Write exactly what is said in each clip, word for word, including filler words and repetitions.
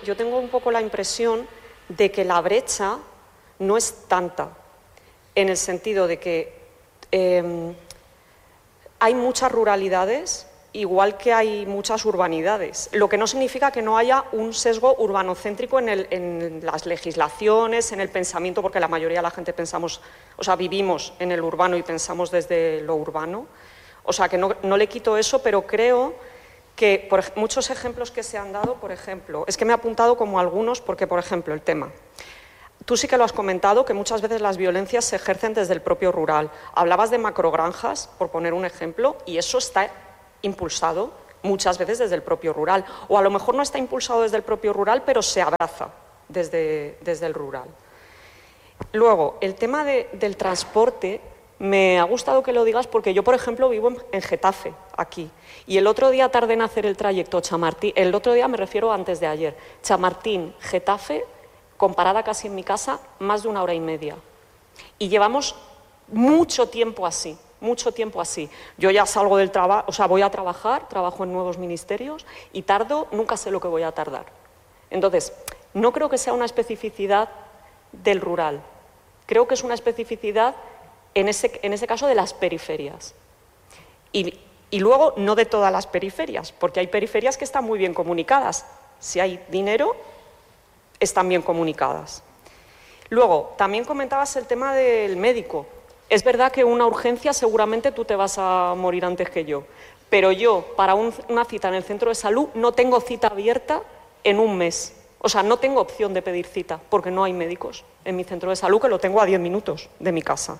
yo tengo un poco la impresión de que la brecha no es tanta, en el sentido de que eh, hay muchas ruralidades, igual que hay muchas urbanidades, lo que no significa que no haya un sesgo urbanocéntrico en, el, en las legislaciones, en el pensamiento, porque la mayoría de la gente pensamos, o sea, vivimos en el urbano y pensamos desde lo urbano. O sea, que no, no le quito eso, pero creo que por muchos ejemplos que se han dado, por ejemplo, es que me he apuntado como algunos, porque, por ejemplo, el tema. Tú sí que lo has comentado, que muchas veces las violencias se ejercen desde el propio rural. Hablabas de macrogranjas, por poner un ejemplo, y eso está impulsado muchas veces desde el propio rural. O a lo mejor no está impulsado desde el propio rural, pero se abraza desde, desde el rural. Luego, el tema de, del transporte, me ha gustado que lo digas porque yo, por ejemplo, vivo en, en Getafe, aquí. Y el otro día tardé en hacer el trayecto Chamartín, el otro día me refiero antes de ayer, Chamartín, Getafe, comparada casi en mi casa, más de una hora y media. Y llevamos mucho tiempo así, mucho tiempo así. Yo ya salgo del trabajo, o sea, voy a trabajar, trabajo en nuevos ministerios y tardo, nunca sé lo que voy a tardar. Entonces, no creo que sea una especificidad del rural, creo que es una especificidad en ese, en ese caso de las periferias. Y, y luego no de todas las periferias, porque hay periferias que están muy bien comunicadas. Si hay dinero, están bien comunicadas. Luego, también comentabas el tema del médico. Es verdad que una urgencia seguramente tú te vas a morir antes que yo, pero yo para un, una cita en el centro de salud no tengo cita abierta en un mes. O sea, no tengo opción de pedir cita porque no hay médicos en mi centro de salud, que lo tengo a diez minutos de mi casa.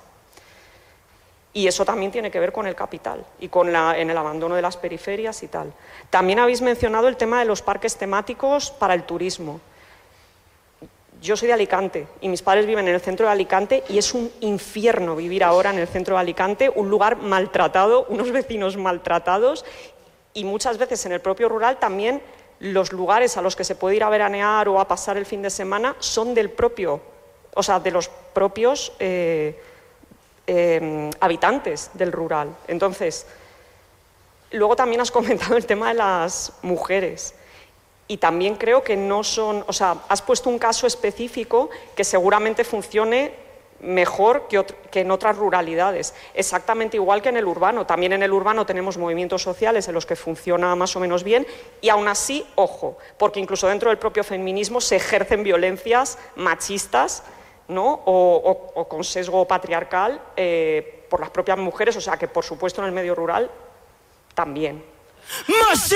Y eso también tiene que ver con el capital y con la, en el abandono de las periferias y tal. También habéis mencionado el tema de los parques temáticos para el turismo. Yo soy de Alicante y mis padres viven en el centro de Alicante y es un infierno vivir ahora en el centro de Alicante, un lugar maltratado, unos vecinos maltratados y muchas veces en el propio rural también los lugares a los que se puede ir a veranear o a pasar el fin de semana son del propio, o sea, de los propios eh, eh, habitantes del rural. Entonces, luego también has comentado el tema de las mujeres. Y también creo que no son, o sea, has puesto un caso específico que seguramente funcione mejor que, que en otras ruralidades, exactamente igual que en el urbano. También en el urbano tenemos movimientos sociales en los que funciona más o menos bien y aún así, ojo, porque incluso dentro del propio feminismo se ejercen violencias machistas, ¿no? o, o, o con sesgo patriarcal eh, por las propias mujeres, o sea que por supuesto en el medio rural también.